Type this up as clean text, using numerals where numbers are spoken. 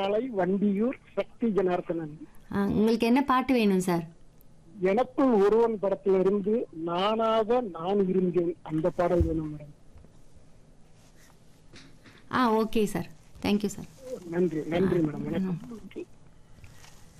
பாலை வண்டியூர் சக்தி ஜனார்த்தனன். உங்களுக்கு என்ன பாட்டு வேணும் சார்? எனக்குள் ஒருவன் படத்துல இருந்து நானாக நான் இருந்தேன் அந்த பாடல் வேணும் madam. Okay sir, thank you sir. நன்றி நன்றி மேடம். எனக்கு